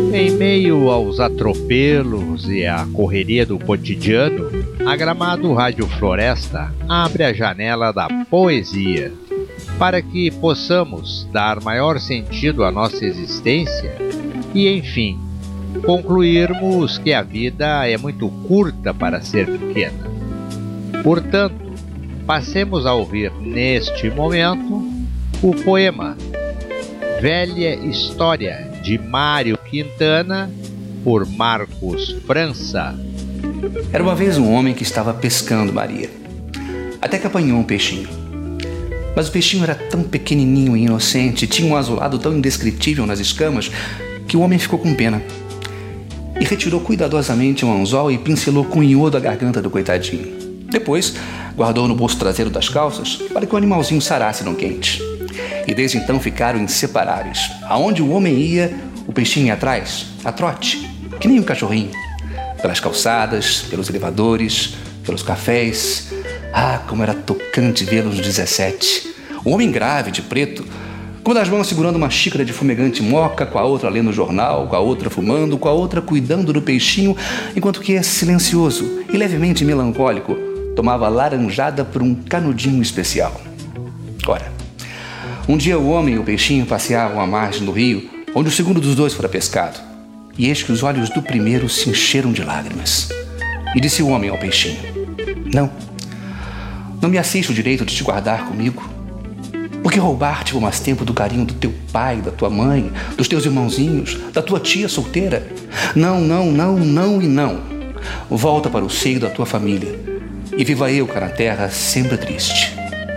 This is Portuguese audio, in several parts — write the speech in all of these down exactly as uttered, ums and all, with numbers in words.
Em meio aos atropelos e à correria do cotidiano, a Gramado Rádio Floresta abre a janela da poesia para que possamos dar maior sentido à nossa existência e, enfim, concluirmos que a vida é muito curta para ser pequena. Portanto, passemos a ouvir neste momento o poema Velha História, de Mário Quintana, por Marcos França. Era uma vez um homem que estava pescando, Maria, até que apanhou um peixinho. Mas o peixinho era tão pequenininho e inocente, tinha um azulado tão indescritível nas escamas, que o homem ficou com pena e retirou cuidadosamente um anzol e pincelou com iodo a garganta do coitadinho. Depois, guardou no bolso traseiro das calças para que o animalzinho sarasse no quente. E desde então ficaram inseparáveis. Aonde o homem ia, o peixinho ia atrás, a trote, que nem um cachorrinho. Pelas calçadas, pelos elevadores, pelos cafés. Ah, como era tocante vê-los nos dezessete. O homem grave, de preto, com uma das mãos segurando uma xícara de fumegante moca, com a outra lendo o jornal, com a outra fumando, com a outra cuidando do peixinho, enquanto que esse silencioso e levemente melancólico tomava laranjada por um canudinho especial. Ora, um dia o homem e o peixinho passeavam à margem do rio, onde o segundo dos dois fora pescado. E eis que os olhos do primeiro se encheram de lágrimas. E disse o homem ao peixinho: Não, não me assiste o direito de te guardar comigo. Por que roubar-te por mais tempo do carinho do teu pai, da tua mãe, dos teus irmãozinhos, da tua tia solteira? Não, não, não, não e não. Volta para o seio da tua família e viva eu cá na terra sempre triste.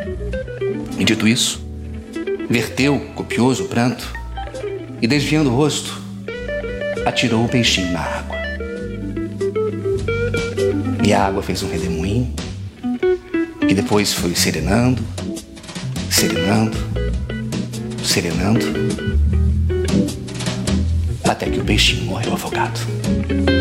E dito isso, verteu copioso pranto e, desviando o rosto, atirou o peixinho na água. E a água fez um redemoinho e depois foi serenando, serenando, serenando, até que o peixinho morreu afogado.